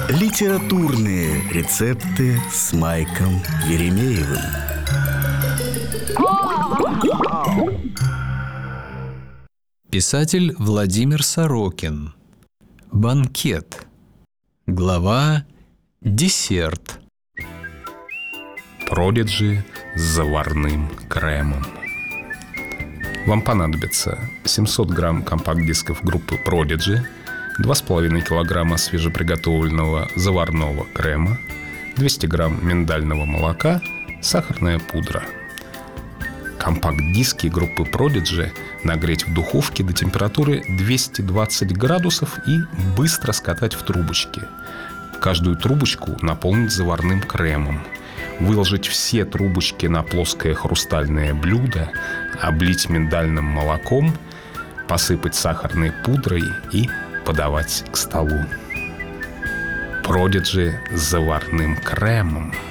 Литературные рецепты с Майком Еремеевым. Писатель Владимир Сорокин. Банкет. Глава «Десерт». Продиджи с заварным кремом. Вам понадобится 700 грамм компакт-дисков группы Prodigy, 2,5 килограмма свежеприготовленного заварного крема, 200 грамм миндального молока, сахарная пудра. Компакт-диски группы Prodigy нагреть в духовке до температуры 220 градусов и быстро скатать в трубочки. Каждую трубочку наполнить заварным кремом. Выложить все трубочки на плоское хрустальное блюдо, облить миндальным молоком, посыпать сахарной пудрой и подавать к столу. Prodigy с заварным кремом.